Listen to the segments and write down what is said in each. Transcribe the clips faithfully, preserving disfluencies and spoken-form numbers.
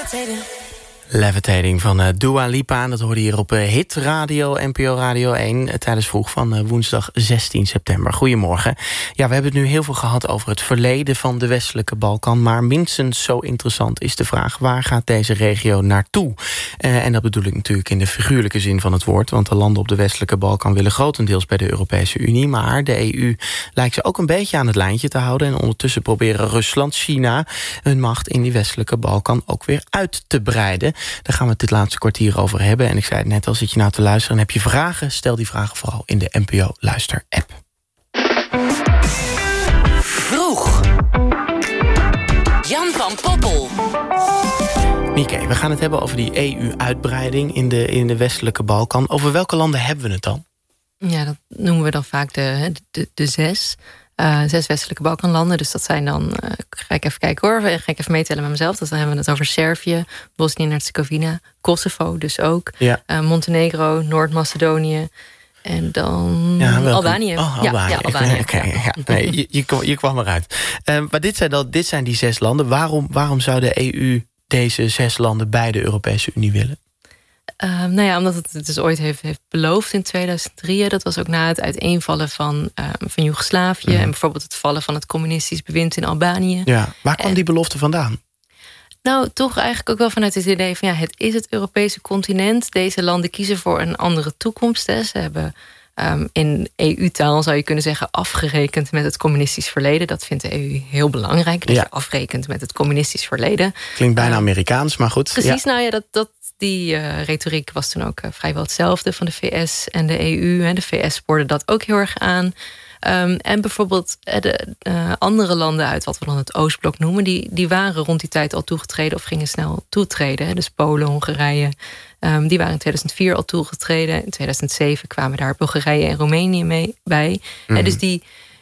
Levitating van uh, Dua Lipa. Dat hoorde je hier op uh, Hit Radio, N P O Radio één... Uh, tijdens vroeg van uh, woensdag zestien september. Goedemorgen. Ja, we hebben het nu heel veel gehad over het verleden van de westelijke Balkan... maar minstens zo interessant is de vraag... waar gaat deze regio naartoe? Uh, en dat bedoel ik natuurlijk in de figuurlijke zin van het woord... want de landen op de westelijke Balkan willen grotendeels bij de Europese Unie... maar de E U lijkt ze ook een beetje aan het lijntje te houden... en ondertussen proberen Rusland, China... hun macht in die westelijke Balkan ook weer uit te breiden... Daar gaan we het dit laatste kwartier over hebben. En ik zei het net al, zit je nou te luisteren en heb je vragen... stel die vragen vooral in de N P O Luister-app. Vroeg. Jan van Poppel. Mieke, we gaan het hebben over die E U-uitbreiding in de, in de westelijke Balkan. Over welke landen hebben we het dan? Ja, dat noemen we dan vaak de, de, de zes... Uh, zes westelijke Balkanlanden. Dus dat zijn dan... Uh, ga ik even kijken hoor. Ga ik even meetellen met mezelf. Dan hebben we het over Servië, Bosnië en Herzegovina, Kosovo dus ook. Ja. Uh, Montenegro, Noord-Macedonië. En dan ja, Albanië. Oh, Albanië. Ja, ja, Albanië. Okay, ja. Ja. Nee, je, je, kwam, je kwam eruit. Uh, maar dit zijn, dan, dit zijn die zes landen. Waarom, waarom zou de E U deze zes landen bij de Europese Unie willen? Uh, nou ja, omdat het het dus ooit heeft, heeft beloofd in tweeduizend drie. Dat was ook na het uiteenvallen van, uh, van Joegoslavië... Mm. en bijvoorbeeld het vallen van het communistisch bewind in Albanië. Ja, waar kwam en, die belofte vandaan? Nou, toch eigenlijk ook wel vanuit het idee van... ja, het is het Europese continent. Deze landen kiezen voor een andere toekomst. Hè. Ze hebben um, in E U-taal, zou je kunnen zeggen... afgerekend met het communistisch verleden. Dat vindt de E U heel belangrijk. Dat ja. je afrekent met het communistisch verleden. Klinkt bijna uh, Amerikaans, maar goed. Precies, ja. nou ja, dat... dat Die uh, retoriek was toen ook uh, vrijwel hetzelfde van de V S en de E U. Hè. De V S spoorde dat ook heel erg aan. Um, en bijvoorbeeld uh, de uh, andere landen uit wat we dan het Oostblok noemen... Die, die waren rond die tijd al toegetreden of gingen snel toetreden. Hè. Dus Polen, Hongarije, um, die waren in tweeduizend vier al toegetreden. In tweeduizend zeven kwamen daar Bulgarije en Roemenië mee bij. Mm. En dus die,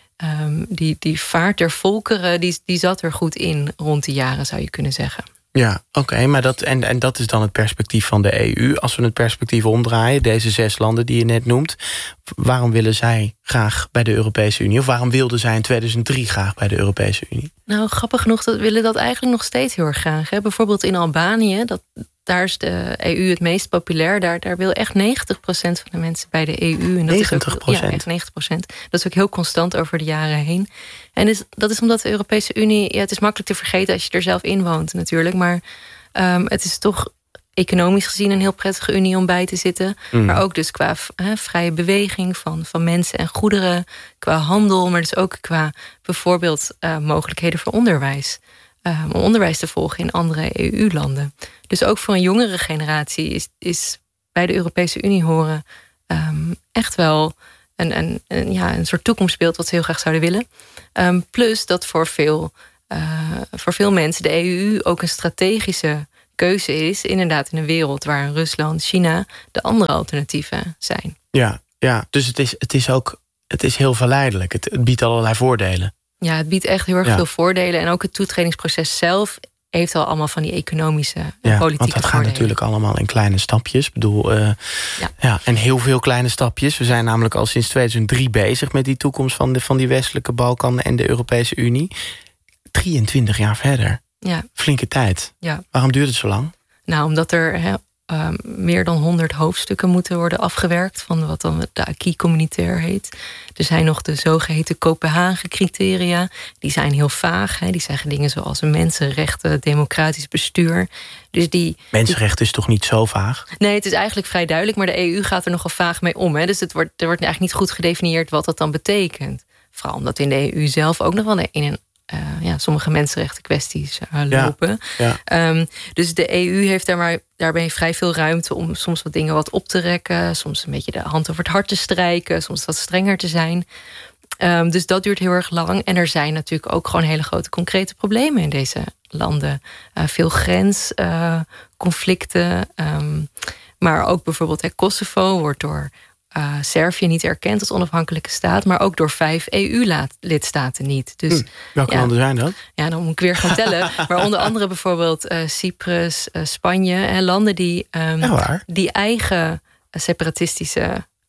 um, die, die vaart der volkeren, die, die zat er goed in rond die jaren, zou je kunnen zeggen. Ja, oké, okay, maar dat en, en dat is dan het perspectief van de E U. Als we het perspectief omdraaien, deze zes landen die je net noemt... waarom willen zij graag bij de Europese Unie? Of waarom wilden zij in tweeduizend drie graag bij de Europese Unie? Nou, grappig genoeg, dat willen dat eigenlijk nog steeds heel erg graag. Hè? Bijvoorbeeld in Albanië, dat, daar is de E U het meest populair. Daar, daar wil echt negentig procent van de mensen bij de E U. En dat negentig procent? Is ook, ja, echt negentig procent. Dat is ook heel constant over de jaren heen. En dus, dat is omdat de Europese Unie... Ja, het is makkelijk te vergeten als je er zelf in woont natuurlijk. Maar um, het is toch economisch gezien een heel prettige unie om bij te zitten. Mm. Maar ook dus qua hè, vrije beweging van, van mensen en goederen. Qua handel, maar dus ook qua bijvoorbeeld uh, mogelijkheden voor onderwijs. Um, om onderwijs te volgen in andere E U-landen. Dus ook voor een jongere generatie is, is bij de Europese Unie horen... Um, echt wel een, een, een, ja, een soort toekomstbeeld wat ze heel graag zouden willen. Um, plus dat voor veel, uh, voor veel mensen de E U ook een strategische keuze is... inderdaad in een wereld waar Rusland, China de andere alternatieven zijn. Ja, ja dus het is, het is ook het is heel verleidelijk. Het, het biedt allerlei voordelen. Ja, het biedt echt heel erg ja. veel voordelen. En ook het toetredingsproces zelf heeft al allemaal van die economische en ja, politieke voordelen. Want dat gaat natuurlijk allemaal in kleine stapjes. Ik bedoel, uh, ja. ja, en heel veel kleine stapjes. We zijn namelijk al sinds tweeduizend drie bezig met die toekomst van, de, van die westelijke Balkan en de Europese Unie. drieëntwintig jaar verder. Ja. Flinke tijd. Ja. Waarom duurt het zo lang? Nou, omdat er... He, Uh, meer dan honderd hoofdstukken moeten worden afgewerkt... van wat dan de acquis communautaire heet. Er zijn nog de zogeheten Kopenhagen-criteria. Die zijn heel vaag. Hè. Die zeggen dingen zoals mensenrechten, democratisch bestuur. Dus die, Mensenrechten die... is toch niet zo vaag? Nee, het is eigenlijk vrij duidelijk... maar de E U gaat er nogal vaag mee om. Hè. Dus het wordt, er wordt eigenlijk niet goed gedefinieerd wat dat dan betekent. Vooral omdat in de E U zelf ook nog wel in een... Uh, ja, sommige mensenrechten kwesties uh, lopen. Ja, ja. Um, dus de E U heeft daar maar, daarbij vrij veel ruimte... om soms wat dingen wat op te rekken... soms een beetje de hand over het hart te strijken... soms wat strenger te zijn. Um, dus dat duurt heel erg lang. En er zijn natuurlijk ook gewoon hele grote concrete problemen... in deze landen. Uh, veel grensconflicten. Uh, um, maar ook bijvoorbeeld... Hè, Kosovo wordt door... Uh, Servië niet erkend als onafhankelijke staat... maar ook door vijf E U-lidstaten niet. Dus, hm, welke ja, landen zijn dat? Ja, dan moet ik weer gaan tellen. Maar onder andere bijvoorbeeld uh, Cyprus, uh, Spanje... en landen die, um, ja, die eigen separatistische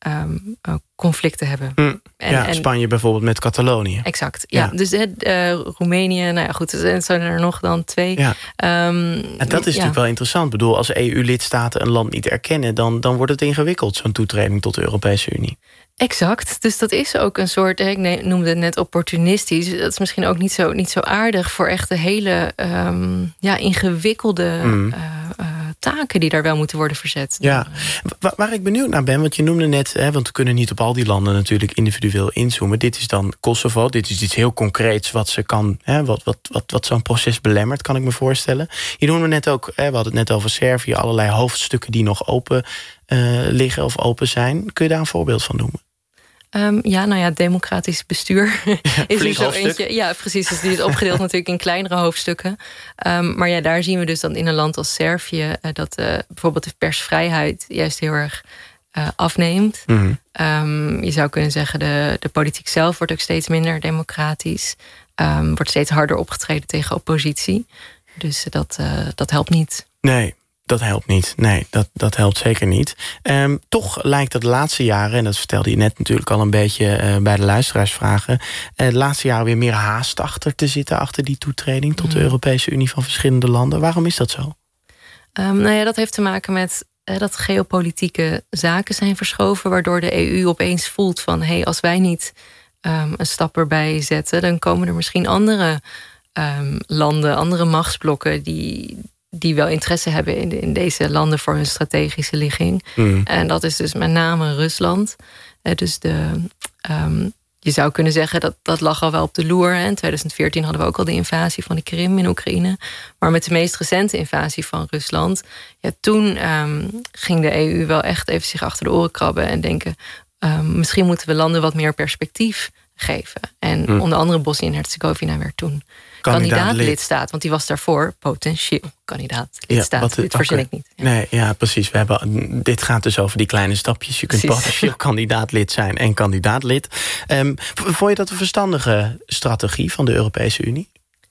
um, uh, conflicten hebben. Mm, en, ja, en, Spanje bijvoorbeeld met Catalonië. Exact, ja. ja. Dus uh, Roemenië, nou ja, goed, er zijn er nog dan twee. Ja. Um, ja, dat is ja. natuurlijk wel interessant. Ik bedoel, als E U-lidstaten een land niet erkennen, dan, dan wordt het ingewikkeld, zo'n toetreding tot de Europese Unie. Exact, dus dat is ook een soort, ik noemde het net opportunistisch. Dat is misschien ook niet zo, niet zo aardig voor echt de hele um, ja, ingewikkelde mm. uh, uh, taken die daar wel moeten worden verzet. Ja, waar, waar ik benieuwd naar ben, want je noemde net, hè, want we kunnen niet op al die landen natuurlijk individueel inzoomen. Dit is dan Kosovo, dit is iets heel concreets wat ze kan, hè, wat, wat, wat, wat zo'n proces belemmert, kan ik me voorstellen. Je noemde net ook, hè, we hadden het net over Servië, allerlei hoofdstukken die nog open uh, liggen of open zijn. Kun je daar een voorbeeld van noemen? Um, ja, nou ja, democratisch bestuur ja, is er zo hoofdstuk. eentje. Ja, precies. Dus die is opgedeeld natuurlijk in kleinere hoofdstukken. Um, maar ja, daar zien we dus dan in een land als Servië uh, dat uh, bijvoorbeeld de persvrijheid juist heel erg uh, afneemt. Mm-hmm. Um, je zou kunnen zeggen, de, de politiek zelf wordt ook steeds minder democratisch. Um, wordt steeds harder opgetreden tegen oppositie. Dus dat, uh, dat helpt niet. Nee. Dat helpt niet. Nee, dat, dat helpt zeker niet. Um, toch lijkt het de laatste jaren, en dat vertelde je net natuurlijk al een beetje uh, bij de luisteraarsvragen, uh, de laatste jaren weer meer haast achter te zitten, achter die toetreding tot de Europese Unie van verschillende landen. Waarom is dat zo? Um, nou ja, dat heeft te maken met uh, dat geopolitieke zaken zijn verschoven, waardoor de E U opeens voelt van, hé, hey, als wij niet um, een stap erbij zetten, dan komen er misschien andere um, landen, andere machtsblokken die die wel interesse hebben in, de, in deze landen voor hun strategische ligging. Mm. En dat is dus met name Rusland. Uh, dus de, um, je zou kunnen zeggen, dat, dat lag al wel op de loer. Hè. In twintig veertien hadden we ook al de invasie van de Krim in Oekraïne. Maar met de meest recente invasie van Rusland, ja, toen um, ging de E U wel echt even zich achter de oren krabben en denken, um, misschien moeten we landen wat meer perspectief geven. En mm. onder andere Bosnië en Herzegovina werd toen kandidaat-lidstaat, want die was daarvoor potentieel kandidaat-lidstaat. Ja, dit verzin okay. ik niet. Ja. Nee, ja, precies. We hebben, dit gaat dus over die kleine stapjes. Je kunt precies. potentieel kandidaat-lid zijn en kandidaat-lid. Um, vond je dat een verstandige strategie van de Europese Unie?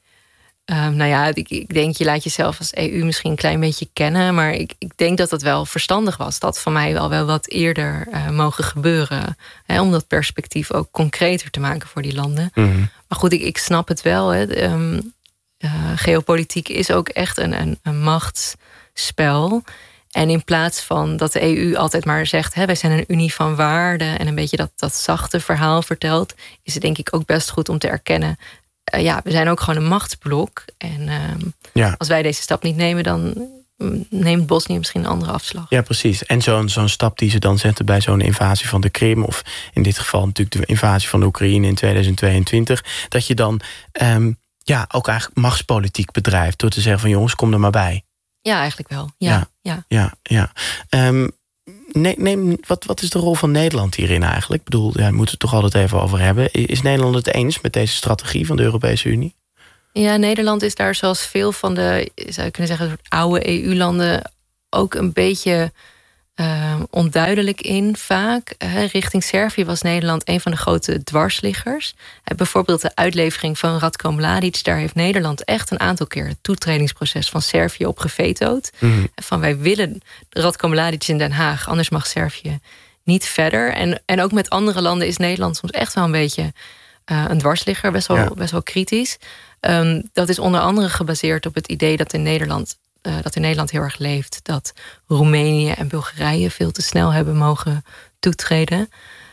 Um, nou ja, ik, ik denk, je laat jezelf als E U misschien een klein beetje kennen, maar ik, ik denk dat het wel verstandig was. Dat van mij wel, wel wat eerder uh, mogen gebeuren. Hè, om dat perspectief ook concreter te maken voor die landen. Mm-hmm. Maar goed, ik, ik snap het wel. Hè. Um, uh, geopolitiek is ook echt een, een, een machtsspel. En in plaats van dat de E U altijd maar zegt, hè, wij zijn een unie van waarden en een beetje dat, dat zachte verhaal vertelt, is het denk ik ook best goed om te erkennen, Uh, ja, we zijn ook gewoon een machtsblok. En uh, ja. als wij deze stap niet nemen, dan neemt Bosnië misschien een andere afslag. Ja, precies. En zo'n zo'n stap die ze dan zetten bij zo'n invasie van de Krim, of in dit geval natuurlijk de invasie van de Oekraïne in tweeduizend tweeëntwintig, dat je dan um, ja, ook eigenlijk machtspolitiek bedrijft door te zeggen van jongens, kom er maar bij. Ja, eigenlijk wel. Ja, ja, ja. ja, ja. Um, Nee, nee, wat, wat is de rol van Nederland hierin eigenlijk? Ik bedoel, ja, daar moeten we het toch altijd even over hebben. Is Nederland het eens met deze strategie van de Europese Unie? Ja, Nederland is daar zoals veel van de, zou je kunnen zeggen, soort oude E U-landen ook een beetje uh, onduidelijk in vaak. Uh, richting Servië was Nederland een van de grote dwarsliggers. Uh, bijvoorbeeld de uitlevering van Ratko Mladic. Daar heeft Nederland echt een aantal keer het toetredingsproces van Servië op gevetood. Mm. Van wij willen Ratko Mladic in Den Haag, anders mag Servië niet verder. En, en ook met andere landen is Nederland soms echt wel een beetje uh, een dwarsligger, best wel, ja. best wel kritisch. Um, dat is onder andere gebaseerd op het idee dat in Nederland Uh, dat in Nederland heel erg leeft, dat Roemenië en Bulgarije veel te snel hebben mogen toetreden.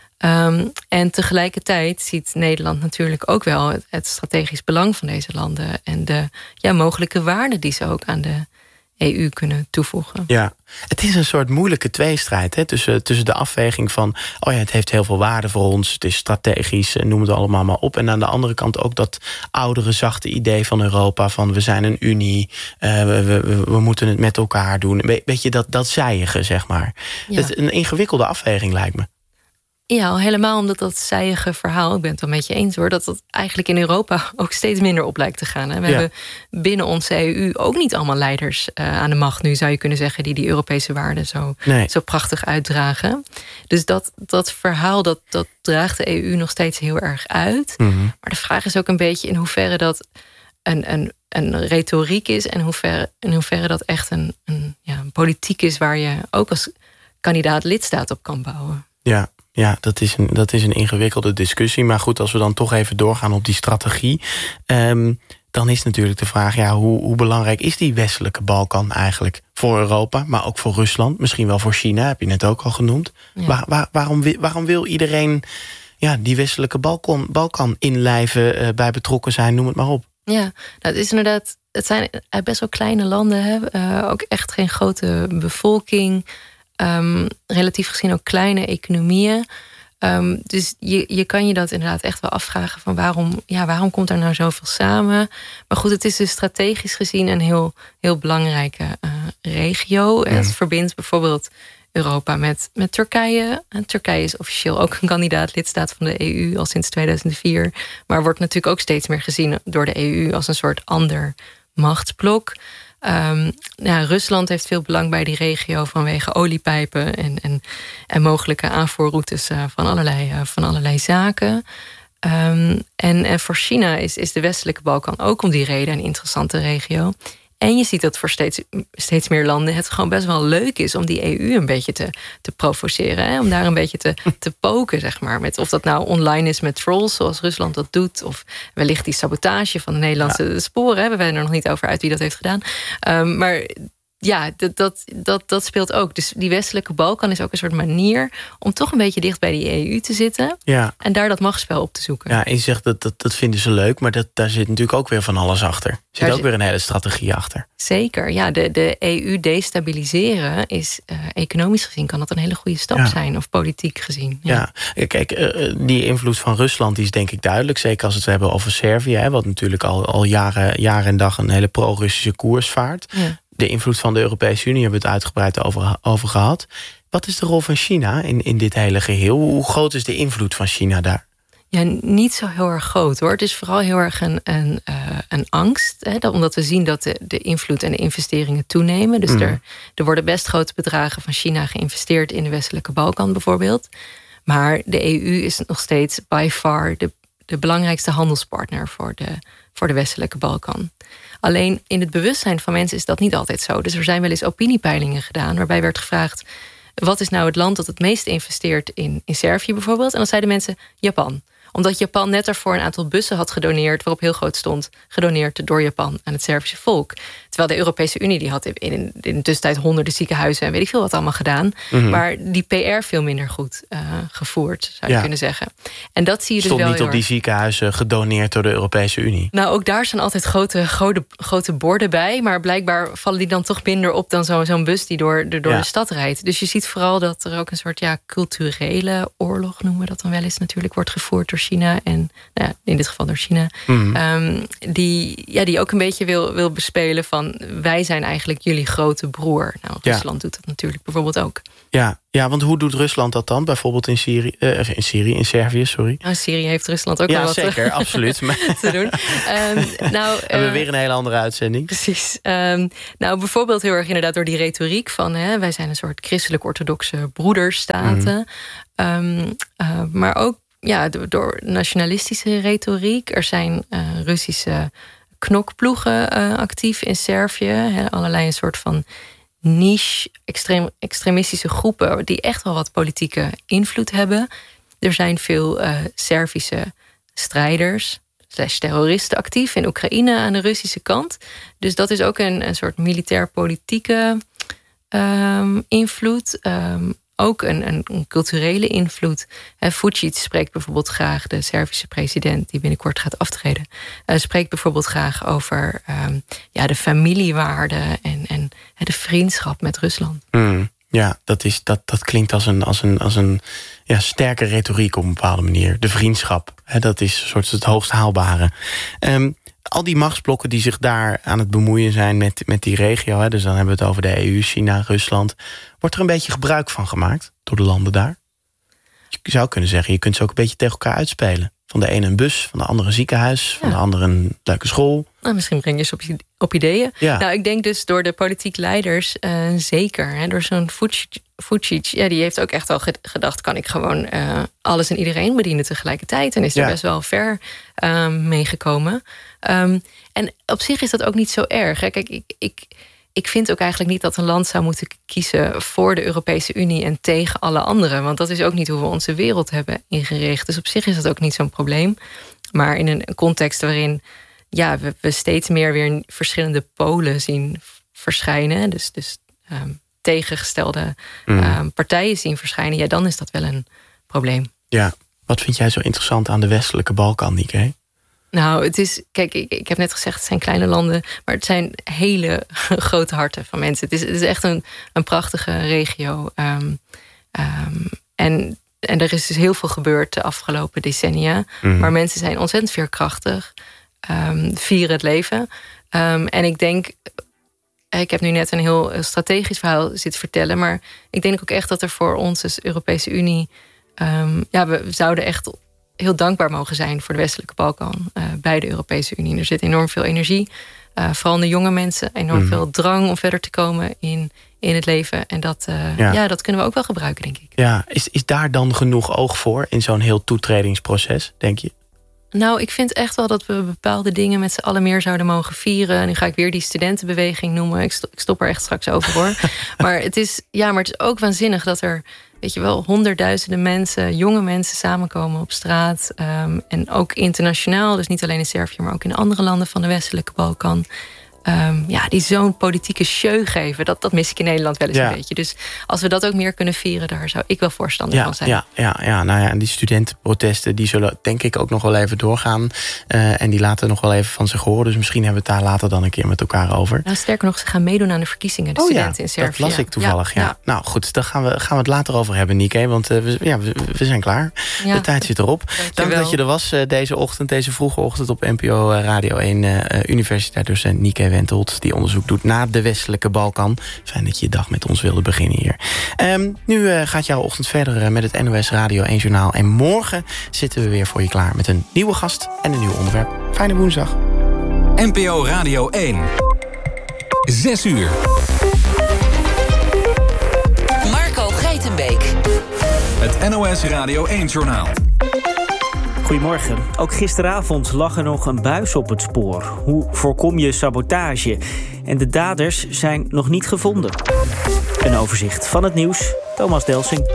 Um, en tegelijkertijd ziet Nederland natuurlijk ook wel het, het strategisch belang van deze landen en de ja, mogelijke waarden die ze ook aan de E U kunnen toevoegen. Ja, het is een soort moeilijke tweestrijd hè, tussen, tussen de afweging van, oh ja, het heeft heel veel waarde voor ons, het is strategisch, noem het allemaal maar op. En aan de andere kant ook dat oudere, zachte idee van Europa, van we zijn een unie, uh, we, we, we moeten het met elkaar doen. Weet je, dat, dat zijige, zeg maar. Ja. Het is een ingewikkelde afweging, lijkt me. Ja, helemaal omdat dat zijige verhaal, ik ben het wel met je eens hoor, dat dat eigenlijk in Europa ook steeds minder op lijkt te gaan. Hè. We ja. hebben binnen onze E U ook niet allemaal leiders uh, aan de macht nu, zou je kunnen zeggen, die die Europese waarden zo, nee. zo prachtig uitdragen. Dus dat, dat verhaal, dat, dat draagt de E U nog steeds heel erg uit. Mm-hmm. Maar de vraag is ook een beetje in hoeverre dat een, een, een retoriek is en hoeverre, in hoeverre dat echt een, een, ja, een politiek is waar je ook als kandidaat lidstaat op kan bouwen. Ja, ja dat, is een, dat is een ingewikkelde discussie. Maar goed, als we dan toch even doorgaan op die strategie, Um, dan is natuurlijk de vraag, ja, hoe, hoe belangrijk is die westelijke Balkan eigenlijk voor Europa, maar ook voor Rusland, misschien wel voor China, heb je net ook al genoemd. Ja. Waar, waar, waarom, waarom wil iedereen ja, die westelijke Balkan, Balkan inlijven, uh, bij betrokken zijn, noem het maar op? Ja, nou, het is inderdaad, het zijn best wel kleine landen, hè? Uh, ook echt geen grote bevolking, um, relatief gezien ook kleine economieën. Um, dus je, je kan je dat inderdaad echt wel afvragen van waarom, ja, waarom komt er nou zoveel samen? Maar goed, het is dus strategisch gezien een heel, heel belangrijke uh, regio. Ja. Het verbindt bijvoorbeeld Europa met, met Turkije. En Turkije is officieel ook een kandidaat-lidstaat van de E U al sinds tweeduizend vier. Maar wordt natuurlijk ook steeds meer gezien door de E U als een soort ander machtsblok. Um, ja, Rusland heeft veel belang bij die regio vanwege oliepijpen en, en, en mogelijke aanvoerroutes uh, van, allerlei, uh, van allerlei zaken. Um, en, en voor China is, is de westelijke Balkan ook om die reden een interessante regio. En je ziet dat voor steeds, steeds meer landen het gewoon best wel leuk is om die E U een beetje te, te provoceren. Hè? Om daar een beetje te, te poken, zeg maar. Met, of dat nou online is met trolls, zoals Rusland dat doet. Of wellicht die sabotage van de Nederlandse ja. sporen. Hè? We weten er nog niet over uit wie dat heeft gedaan. Um, maar ja, dat, dat, dat, dat speelt ook. Dus die westelijke Balkan is ook een soort manier om toch een beetje dicht bij die E U te zitten. Ja. En daar dat machtsspel op te zoeken. Ja, en je zegt dat, dat, dat vinden ze leuk, maar dat, daar zit natuurlijk ook weer van alles achter. Er zit daar ook zit... weer een hele strategie achter. Zeker, ja. De, de E U destabiliseren is, uh, economisch gezien kan dat een hele goede stap ja. zijn. Of politiek gezien. Ja, ja. Kijk, uh, die invloed van Rusland die is denk ik duidelijk. Zeker als we het hebben over Servië, hè, wat natuurlijk al, al jaren, jaren en dag een hele pro-Russische koers vaart. Ja. De invloed van de Europese Unie hebben we het uitgebreid over, over gehad. Wat is de rol van China in, in dit hele geheel? Hoe groot is de invloed van China daar? Ja, niet zo heel erg groot hoor. Het is vooral heel erg een, een, uh, een angst. Hè, omdat we zien dat de, de invloed en de investeringen toenemen. Dus mm. er, er worden best grote bedragen van China geïnvesteerd in de westelijke Balkan bijvoorbeeld. Maar de E U is nog steeds by far de, de belangrijkste handelspartner voor de, voor de westelijke Balkan. Alleen in het bewustzijn van mensen is dat niet altijd zo. Dus er zijn wel eens opiniepeilingen gedaan waarbij werd gevraagd, wat is nou het land dat het meest investeert in, in Servië bijvoorbeeld? En dan zeiden mensen Japan. Omdat Japan net ervoor een aantal bussen had gedoneerd, waarop heel groot stond, gedoneerd door Japan aan het Servische volk. Terwijl de Europese Unie die had in, in, in de tussentijd honderden ziekenhuizen en weet ik veel wat allemaal gedaan. Mm-hmm. Maar die P R veel minder goed uh, gevoerd, zou je ja. kunnen zeggen. En dat zie je stond dus wel niet op die ziekenhuizen gedoneerd door de Europese Unie? Nou, ook daar staan altijd grote, grote, grote borden bij. Maar blijkbaar vallen die dan toch minder op dan zo, zo'n bus die door, door ja. de stad rijdt. Dus je ziet vooral dat er ook een soort ja, culturele oorlog, noemen we dat dan wel eens natuurlijk, wordt gevoerd door China en nou ja, in dit geval door China. Mm. Um, die, ja, die ook een beetje wil, wil bespelen van wij zijn eigenlijk jullie grote broer. Nou, Rusland ja. doet dat natuurlijk bijvoorbeeld ook. Ja, ja, want hoe doet Rusland dat dan? Bijvoorbeeld in Syrië, uh, in Syrië, in Servië, sorry. Nou, Syrië heeft Rusland ook ja, wel wat zeker, absoluut. te doen. Um, nou, uh, hebben we weer een hele andere uitzending. Precies. Um, nou, bijvoorbeeld heel erg inderdaad door die retoriek van hè, wij zijn een soort christelijk-orthodoxe broederstaten. Mm. Um, uh, maar ook ja, door, door nationalistische retoriek. Er zijn uh, Russische knokploegen uh, actief in Servië. Hè, allerlei een soort van niche extreem, extremistische groepen die echt wel wat politieke invloed hebben. Er zijn veel uh, Servische strijders slash terroristen actief in Oekraïne aan de Russische kant. Dus dat is ook een, een soort militair-politieke um, invloed. Um, ook een, een, een culturele invloed. Uh, Vučić spreekt bijvoorbeeld graag, de Servische president die binnenkort gaat aftreden, uh, spreekt bijvoorbeeld graag over um, ja, de familiewaarden en, en uh, de vriendschap met Rusland. Mm, ja, dat, is, dat, dat klinkt als een, als een, als een ja, sterke retoriek op een bepaalde manier. De vriendschap, hè, dat is een soort het hoogst haalbare. Um, al die machtsblokken die zich daar aan het bemoeien zijn met, met die regio, hè, dus dan hebben we het over de E U, China, Rusland. Wordt er een beetje gebruik van gemaakt door de landen daar? Je zou kunnen zeggen, je kunt ze ook een beetje tegen elkaar uitspelen. Van de ene een bus, van de andere een ziekenhuis, van ja. de andere een leuke school. Nou, misschien breng je ze op, op ideeën. Ja. Nou, ik denk dus door de politiek leiders uh, zeker. Hè, door zo'n Vučić, ja, die heeft ook echt wel gedacht, kan ik gewoon uh, alles en iedereen bedienen tegelijkertijd. En is er ja. best wel ver uh, meegekomen. Um, en op zich is dat ook niet zo erg. Hè. Kijk, ik... ik ik vind ook eigenlijk niet dat een land zou moeten kiezen voor de Europese Unie en tegen alle anderen. Want dat is ook niet hoe we onze wereld hebben ingericht. Dus op zich is dat ook niet zo'n probleem. Maar in een context waarin ja, we, we steeds meer weer verschillende polen zien verschijnen. Dus, dus um, tegengestelde mm. um, partijen zien verschijnen. Ja, dan is dat wel een probleem. Ja, wat vind jij zo interessant aan de westelijke Balkan, Nieke? Nou, het is, kijk, ik, ik heb net gezegd, het zijn kleine landen, maar het zijn hele grote harten van mensen. Het is, het is echt een, een prachtige regio. Um, um, en, en er is dus heel veel gebeurd de afgelopen decennia. Mm. Maar mensen zijn ontzettend veerkrachtig, um, vieren het leven. Um, en ik denk, ik heb nu net een heel strategisch verhaal zitten vertellen, maar ik denk ook echt dat er voor ons als Europese Unie, um, ja, we zouden echt heel dankbaar mogen zijn voor de westelijke Balkan uh, bij de Europese Unie. Er zit enorm veel energie, uh, vooral in de jonge mensen, enorm mm. veel drang om verder te komen in, in het leven. En dat, uh, ja. ja, dat kunnen we ook wel gebruiken, denk ik. Ja, is, is daar dan genoeg oog voor in zo'n heel toetredingsproces, denk je? Nou, ik vind echt wel dat we bepaalde dingen met z'n allen meer zouden mogen vieren. Nu ga ik weer die studentenbeweging noemen. Ik stop er echt straks over, hoor. Maar het is, ja, maar het is ook waanzinnig dat er, weet je wel, honderdduizenden mensen, jonge mensen samenkomen op straat. Um, en ook internationaal, dus niet alleen in Servië, maar ook in andere landen van de westelijke Balkan. Um, ja, die zo'n politieke show geven, dat, dat mis ik in Nederland wel eens ja. een beetje. Dus als we dat ook meer kunnen vieren, daar zou ik wel voorstander ja, van zijn. Ja, ja, ja, nou ja, en die studentenprotesten, die zullen denk ik ook nog wel even doorgaan. Uh, en die laten nog wel even van zich horen. Dus misschien hebben we het daar later dan een keer met elkaar over. Nou, sterker nog, ze gaan meedoen aan de verkiezingen, de oh, studenten ja, in Servië. Dat las ik toevallig, ja. ja. ja. Nou goed, daar gaan we, gaan we het later over hebben, Nieke. Want uh, we, ja, we, we zijn klaar. Ja. De tijd zit erop. Dank, Dank dat je er was uh, deze ochtend, deze vroege ochtend op N P O Radio één. Uh, universiteit docent Nieke Wentholt, die onderzoek doet naar de westelijke Balkan. Fijn dat je je dag met ons wilde beginnen hier. Um, nu uh, gaat jouw ochtend verder uh, met het N O S Radio één Journaal. En morgen zitten we weer voor je klaar met een nieuwe gast en een nieuw onderwerp. Fijne woensdag. N P O Radio één. Zes uur. Marco Geitenbeek. Het N O S Radio één Journaal. Goedemorgen. Ook gisteravond lag er nog een buis op het spoor. Hoe voorkom je sabotage? En de daders zijn nog niet gevonden. Een overzicht van het nieuws. Thomas Delsing.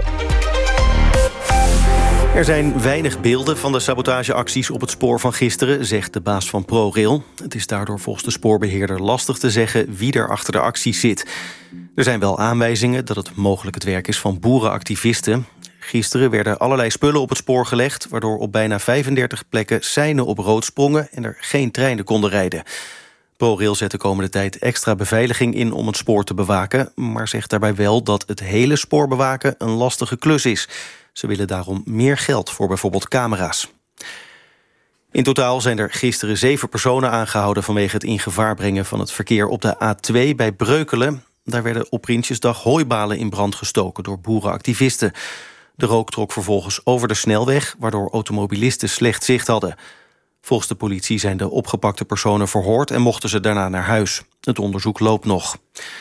Er zijn weinig beelden van de sabotageacties op het spoor van gisteren, zegt de baas van ProRail. Het is daardoor volgens de spoorbeheerder lastig te zeggen wie er achter de acties zit. Er zijn wel aanwijzingen dat het mogelijk het werk is van boerenactivisten. Gisteren werden allerlei spullen op het spoor gelegd, waardoor op bijna vijfendertig plekken seinen op rood sprongen en er geen treinen konden rijden. ProRail zet de komende tijd extra beveiliging in om het spoor te bewaken, maar zegt daarbij wel dat het hele spoor bewaken een lastige klus is. Ze willen daarom meer geld voor bijvoorbeeld camera's. In totaal zijn er gisteren zeven personen aangehouden vanwege het in gevaar brengen van het verkeer op de A twee bij Breukelen. Daar werden op Prinsjesdag hooibalen in brand gestoken door boerenactivisten. De rook trok vervolgens over de snelweg, waardoor automobilisten slecht zicht hadden. Volgens de politie zijn de opgepakte personen verhoord en mochten ze daarna naar huis. Het onderzoek loopt nog.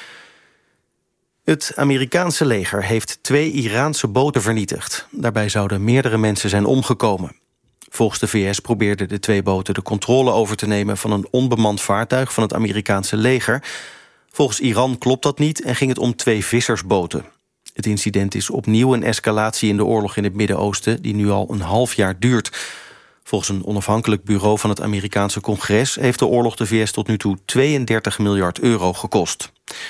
Het Amerikaanse leger heeft twee Iraanse boten vernietigd. Daarbij zouden meerdere mensen zijn omgekomen. Volgens de V S probeerden de twee boten de controle over te nemen van een onbemand vaartuig van het Amerikaanse leger. Volgens Iran klopt dat niet en ging het om twee vissersboten. Het incident is opnieuw een escalatie in de oorlog in het Midden-Oosten, die nu al een half jaar duurt. Volgens een onafhankelijk bureau van het Amerikaanse Congres heeft de oorlog de V S tot nu toe tweeëndertig miljard euro gekost.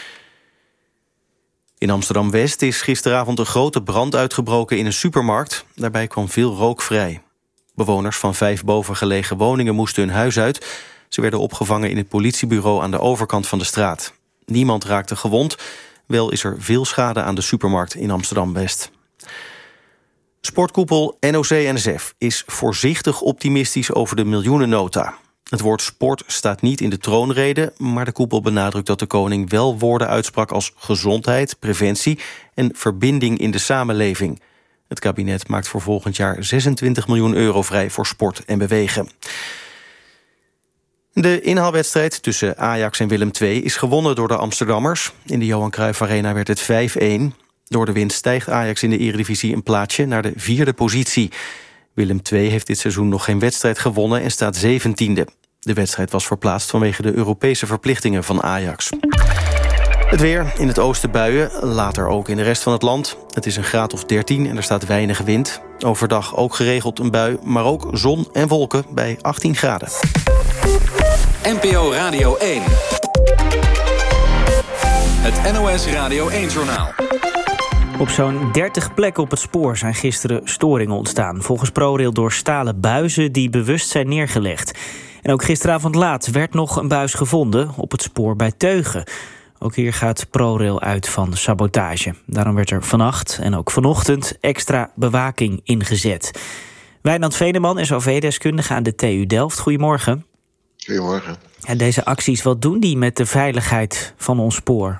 In Amsterdam-West is gisteravond een grote brand uitgebroken in een supermarkt. Daarbij kwam veel rook vrij. Bewoners van vijf bovengelegen woningen moesten hun huis uit. Ze werden opgevangen in het politiebureau aan de overkant van de straat. Niemand raakte gewond. Wel is er veel schade aan de supermarkt in Amsterdam-West. Sportkoepel N O C N S F is voorzichtig optimistisch over de miljoenennota. Het woord sport staat niet in de troonrede, maar de koepel benadrukt dat de koning wel woorden uitsprak als gezondheid, preventie en verbinding in de samenleving. Het kabinet maakt voor volgend jaar zesentwintig miljoen euro vrij voor sport en bewegen. De inhaalwedstrijd tussen Ajax en Willem twee is gewonnen door de Amsterdammers. In de Johan Cruijff Arena werd het vijf een. Door de winst stijgt Ajax in de Eredivisie een plaatsje naar de vierde positie. Willem twee heeft dit seizoen nog geen wedstrijd gewonnen en staat zeventiende. De wedstrijd was verplaatst vanwege de Europese verplichtingen van Ajax. Het weer, in het oosten buien, later ook in de rest van het land. Het is een graad of dertien en er staat weinig wind. Overdag ook geregeld een bui, maar ook zon en wolken bij achttien graden. N P O Radio één. Het N O S Radio één-journaal. Op zo'n dertig plekken op het spoor zijn gisteren storingen ontstaan. Volgens ProRail door stalen buizen die bewust zijn neergelegd. En ook gisteravond laat werd nog een buis gevonden op het spoor bij Teugen. Ook hier gaat ProRail uit van sabotage. Daarom werd er vannacht en ook vanochtend extra bewaking ingezet. Wijnand Veneman is O V-deskundige aan de T U Delft. Goedemorgen. Goedemorgen. En deze acties, wat doen die met de veiligheid van ons spoor?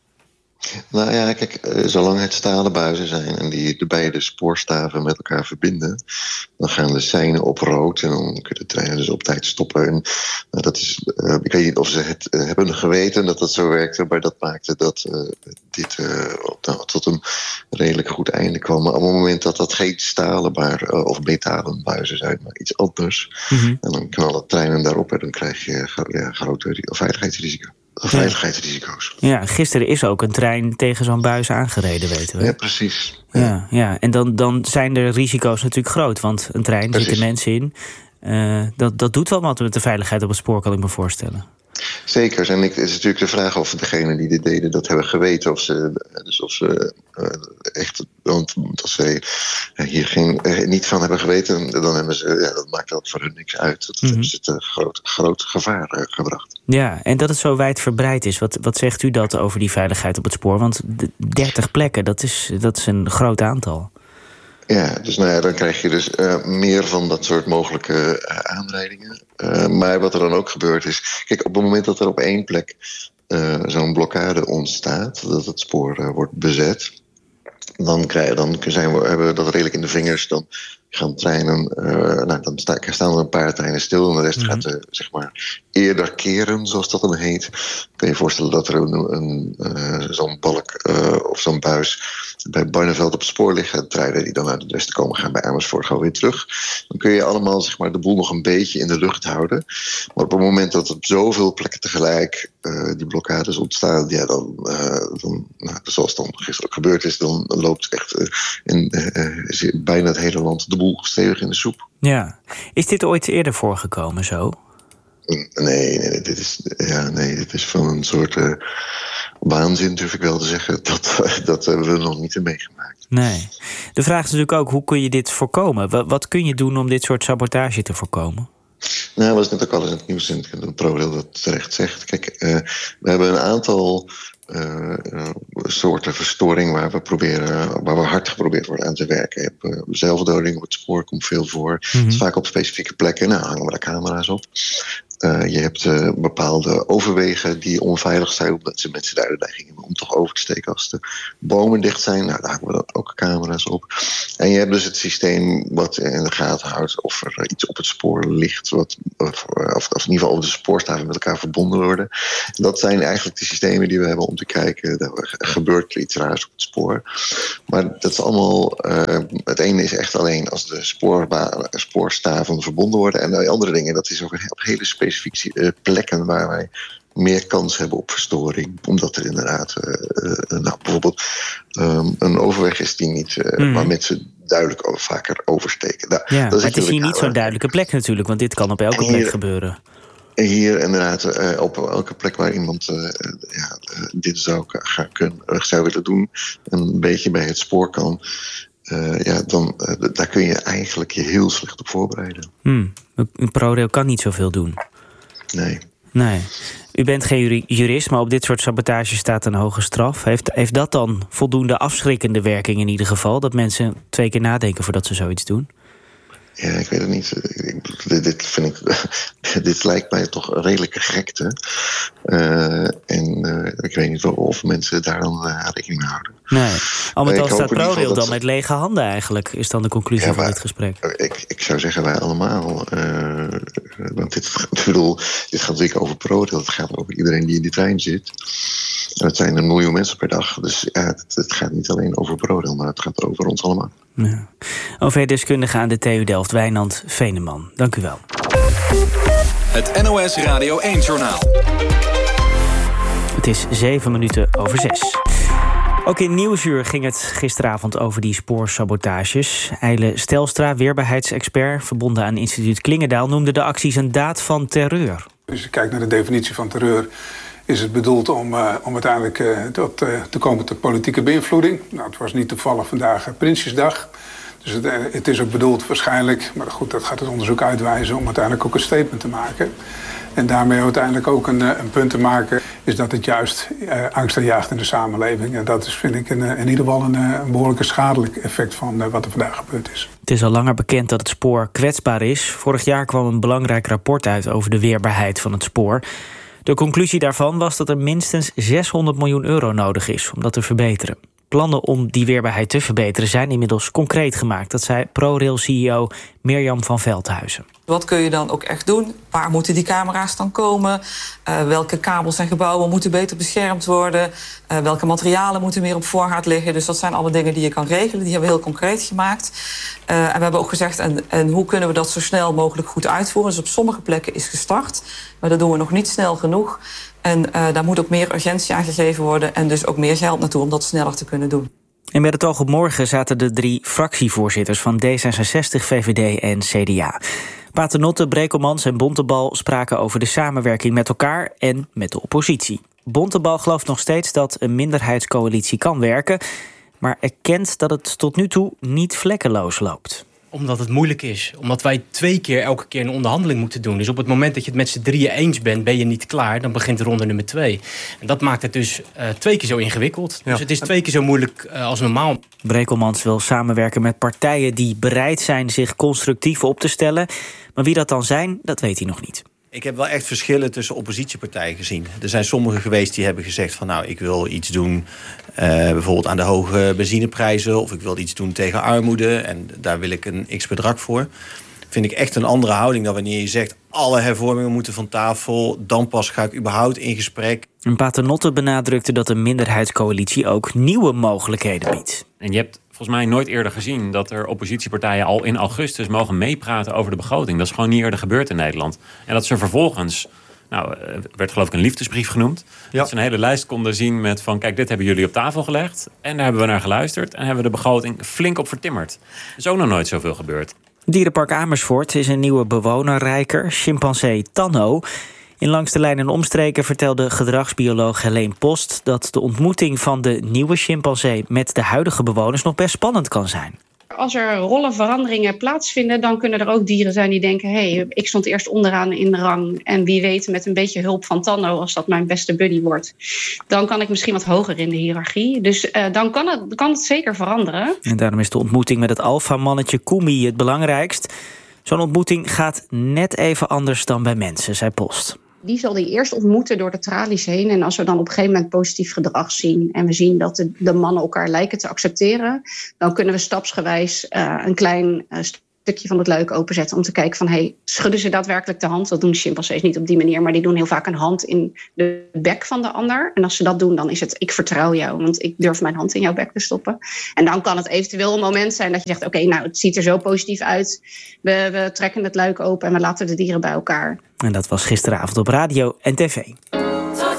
Nou ja, kijk, zolang het stalen buizen zijn en die de beide spoorstaven met elkaar verbinden, dan gaan de seinen op rood en dan kunnen de treinen dus op tijd stoppen. En nou, dat is, uh, ik weet niet of ze het uh, hebben geweten dat dat zo werkte, maar dat maakte dat uh, dit uh, nou, tot een redelijk goed einde kwam. Maar op het moment dat dat geen stalen maar, uh, of metalen buizen zijn, maar iets anders, mm-hmm. en dan knallen treinen daarop en dan krijg je ja, grote veiligheidsrisico. Veiligheidsrisico's. Ja, gisteren is ook een trein tegen zo'n buis aangereden, weten we. Ja, precies. Ja, ja, ja. En dan, dan zijn de risico's natuurlijk groot. Want een trein, er zitten mensen in. Uh, dat, dat doet wel wat met de veiligheid op het spoor, kan ik me voorstellen. Zeker. En het is natuurlijk de vraag of degenen die dit deden dat hebben geweten. Of ze, dus of ze uh, echt, want als ze hier geen, uh, niet van hebben geweten, dan hebben ze, ja, dat maakt ook voor hun niks uit. Dat mm-hmm. hebben ze het uh, groot, groot gevaar uh, gebracht. Ja, en dat het zo wijdverbreid is. Wat, wat zegt u dat over die veiligheid op het spoor? Want dertig plekken, dat is, dat is een groot aantal. Ja, dus nou ja, dan krijg je dus uh, meer van dat soort mogelijke uh, aanrijdingen. Uh, maar wat er dan ook gebeurt is, kijk, op het moment dat er op één plek uh, zo'n blokkade ontstaat, dat het spoor uh, wordt bezet, dan, krijg, dan zijn we, hebben we dat redelijk in de vingers. Dan gaan treinen, uh, nou, dan sta, staan er een paar treinen stil en de rest mm-hmm. gaat uh, zeg maar eerder keren, zoals dat dan heet. Kun je je voorstellen dat er een, een, uh, zo'n balk uh, of zo'n buis bij Barneveld op het spoor liggen. Treinen die dan uit het westen komen gaan bij Amersfoort gewoon weer terug. Dan kun je allemaal zeg maar, de boel nog een beetje in de lucht houden. Maar op het moment dat op zoveel plekken tegelijk uh, die blokkades ontstaan, ja, dan, uh, dan nou, zoals dan gisteren ook gebeurd is, dan loopt echt uh, in uh, bijna het hele land de boel stevig in de soep. Ja. Is dit ooit eerder voorgekomen zo? Nee, nee, dit is, ja, nee, dit is van een soort uh, waanzin, durf ik wel te zeggen. Dat, dat hebben we nog niet meegemaakt. Nee. De vraag is natuurlijk ook, hoe kun je dit voorkomen? Wat, wat kun je doen om dit soort sabotage te voorkomen? Nou, dat was net ook al eens in het nieuws en de ProRail dat terecht zegt. Kijk, uh, we hebben een aantal Uh, uh, soorten verstoring waar we proberen, waar we hard geprobeerd worden aan te werken. Je hebt uh, zelfdoding op het spoor, komt veel voor. Mm-hmm. Het is vaak op specifieke plekken. Nou, hangen we daar camera's op. Uh, je hebt uh, bepaalde overwegen die onveilig zijn, omdat ze mensen daar de neiging hebben om toch over te steken als de bomen dicht zijn. Nou, daar hangen we dan ook camera's op. En je hebt dus het systeem wat in de gaten houdt of er uh, iets op het spoor ligt, wat, of, of, of in ieder geval de spoorstaven met elkaar verbonden worden. Dat zijn eigenlijk de systemen die we hebben om te kijken, er gebeurt er iets raars op het spoor. Maar dat is allemaal, uh, het ene is echt alleen als de spoorba- spoorstaven verbonden worden. En de andere dingen, dat is ook op hele specifieke plekken waar wij meer kans hebben op verstoring. Omdat er inderdaad uh, uh, nou, bijvoorbeeld um, een overweg is die niet, uh, mm. waar mensen duidelijk over, vaker oversteken. Nou, ja, maar het is hier niet zo'n duidelijke plek natuurlijk, want dit kan op elke plek gebeuren. Hier inderdaad, uh, op elke plek waar iemand uh, ja, uh, dit zou, gaan kunnen, uh, zou willen doen, een beetje bij het spoor kan, uh, ja, dan uh, daar kun je eigenlijk je heel slecht op voorbereiden. Hmm. Een ProRail kan niet zoveel doen. Nee. Nee. U bent geen jurist, maar op dit soort sabotage staat een hoge straf. Heeft, heeft dat dan voldoende afschrikkende werking in ieder geval? Dat mensen twee keer nadenken voordat ze zoiets doen? Ja, ik weet het niet. Dit, dit, vind ik, dit lijkt mij toch een redelijke gekte. Uh, en uh, ik weet niet of mensen daar dan uh, rekening mee houden. Nee, al met al staat ProRail dan met lege handen eigenlijk, is dan de conclusie ja, van dit gesprek. Ik, ik zou zeggen wij allemaal. Uh, want dit, ik bedoel, dit gaat natuurlijk over ProRail. Het gaat over iedereen die in die trein zit. En het zijn een miljoen mensen per dag. Dus ja, het, het gaat niet alleen over ProRail, maar het gaat over ons allemaal. Ja. O V-deskundige aan de T U Delft, Wijnand Veneman. Dank u wel. Het N O S Radio één-journaal. Het Het is zeven minuten over zes. Ook in Nieuwsuur ging het gisteravond over die spoorsabotages. Eile Stelstra, weerbaarheidsexpert verbonden aan instituut Klingendaal, noemde de acties een daad van terreur. Als je kijkt naar de definitie van terreur, is het bedoeld om, uh, om uiteindelijk uh, tot, uh, te komen tot politieke beïnvloeding. Nou, het was niet toevallig vandaag uh, Prinsjesdag. Dus het, uh, het is ook bedoeld waarschijnlijk, maar goed, dat gaat het onderzoek uitwijzen, om uiteindelijk ook een statement te maken. En daarmee uiteindelijk ook een, een punt te maken, is dat het juist uh, angst aanjaagt in de samenleving. En dat is, vind ik, een, in ieder geval een, een behoorlijke schadelijk effect van uh, wat er vandaag gebeurd is. Het is al langer bekend dat het spoor kwetsbaar is. Vorig jaar kwam een belangrijk rapport uit over de weerbaarheid van het spoor. De conclusie daarvan was dat er minstens zeshonderd miljoen euro nodig is om dat te verbeteren. Plannen om die weerbaarheid te verbeteren zijn inmiddels concreet gemaakt. Dat zei ProRail-C E O Mirjam van Veldhuizen. Wat kun je dan ook echt doen? Waar moeten die camera's dan komen? Uh, welke kabels en gebouwen moeten beter beschermd worden? Uh, welke materialen moeten meer op voorraad liggen? Dus dat zijn alle dingen die je kan regelen. Die hebben we heel concreet gemaakt. Uh, en we hebben ook gezegd, en, en hoe kunnen we dat zo snel mogelijk goed uitvoeren? Dus op sommige plekken is gestart, maar dat doen we nog niet snel genoeg. En uh, daar moet ook meer urgentie aan gegeven worden en dus ook meer geld naartoe om dat sneller te kunnen doen. En met het oog op morgen zaten de drie fractievoorzitters van D zesenzestig, V V D en C D A. Paternotte, Brekelmans en Bontebal spraken over de samenwerking met elkaar en met de oppositie. Bontebal gelooft nog steeds dat een minderheidscoalitie kan werken, maar erkent dat het tot nu toe niet vlekkeloos loopt. Omdat het moeilijk is. Omdat wij twee keer elke keer een onderhandeling moeten doen. Dus op het moment dat je het met z'n drieën eens bent, ben je niet klaar. Dan begint ronde nummer twee. En dat maakt het dus uh, twee keer zo ingewikkeld. Ja. Dus het is twee keer zo moeilijk uh, als normaal. Brekelmans wil samenwerken met partijen die bereid zijn zich constructief op te stellen. Maar wie dat dan zijn, dat weet hij nog niet. Ik heb wel echt verschillen tussen oppositiepartijen gezien. Er zijn sommigen geweest die hebben gezegd van nou, ik wil iets doen uh, bijvoorbeeld aan de hoge benzineprijzen, of ik wil iets doen tegen armoede en daar wil ik een x-bedrag voor. Vind ik echt een andere houding dan wanneer je zegt alle hervormingen moeten van tafel, dan pas ga ik überhaupt in gesprek. En Paternotte benadrukte dat een minderheidscoalitie ook nieuwe mogelijkheden biedt. En je hebt volgens mij nooit eerder gezien dat er oppositiepartijen al in augustus mogen meepraten over de begroting. Dat is gewoon niet eerder gebeurd in Nederland. En dat ze vervolgens, nou, werd geloof ik een liefdesbrief genoemd. Ja. Dat ze een hele lijst konden zien met van kijk, dit hebben jullie op tafel gelegd. En daar hebben we naar geluisterd en hebben we de begroting flink op vertimmerd. Er is ook nog nooit zoveel gebeurd. Dierenpark Amersfoort is een nieuwe bewonerrijker, chimpansee Tanno. In Langs de Lijn en Omstreken vertelde gedragsbioloog Helene Post dat de ontmoeting van de nieuwe chimpansee met de huidige bewoners nog best spannend kan zijn. Als er rollenveranderingen plaatsvinden, dan kunnen er ook dieren zijn die denken, hé, hey, ik stond eerst onderaan in de rang en wie weet met een beetje hulp van Tanno, als dat mijn beste buddy wordt, dan kan ik misschien wat hoger in de hiërarchie. Dus uh, dan kan het, kan het zeker veranderen. En daarom is de ontmoeting met het alfamannetje Kumi het belangrijkst. Zo'n ontmoeting gaat net even anders dan bij mensen, zei Post. Die zal die eerst ontmoeten door de tralies heen. En als we dan op een gegeven moment positief gedrag zien en we zien dat de, de mannen elkaar lijken te accepteren, dan kunnen we stapsgewijs uh, een klein uh, stukje van het luik openzetten om te kijken van, hey, schudden ze daadwerkelijk de hand? Dat doen chimpansees niet op die manier, maar die doen heel vaak een hand in de bek van de ander. En als ze dat doen, dan is het, ik vertrouw jou, want ik durf mijn hand in jouw bek te stoppen. En dan kan het eventueel een moment zijn dat je zegt, oké, okay, nou, het ziet er zo positief uit. We, we trekken het luik open en we laten de dieren bij elkaar. En dat was gisteravond op radio en tv.